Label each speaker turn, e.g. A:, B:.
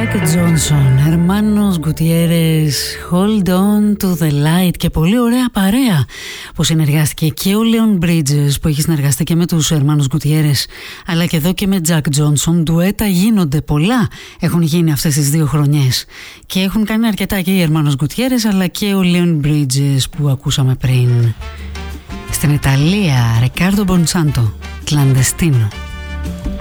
A: Johnson, Hermanos Gutierrez, Hold On To The Light. Και πολύ ωραία παρέα που συνεργάστηκε και ο Leon Bridges, που έχει συνεργαστεί και με τους Hermanos Gutierrez, αλλά και εδώ και με Jack Johnson. Ντουέτα γίνονται, πολλά έχουν γίνει αυτές τις 2 χρονιές και έχουν κάνει αρκετά και οι Hermanos Gutierrez αλλά και ο Leon Bridges που ακούσαμε πριν. Στην Ιταλία, Riccardo Bonsanto, Clandestino.